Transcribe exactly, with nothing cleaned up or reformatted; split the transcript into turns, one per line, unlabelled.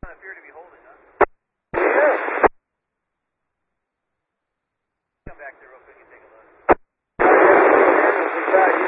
appear to be holding, huh?
Yeah.
Come back there real quick and take a look.
Yeah,